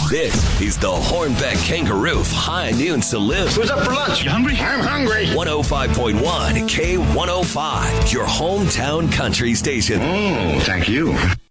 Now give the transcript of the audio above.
This is the Hornbeck Kangaroo High Noon Salute. Who's up for lunch? You hungry? I'm hungry. 105.1 K105, your hometown country station. Oh, thank you.